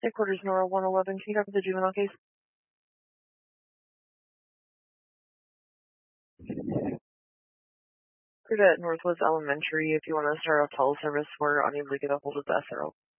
Headquarters Nora 111, can you talk to the juvenile case? We're at Northwoods Elementary. If you want to start a teleservice, we're unable to get a hold of the SRO.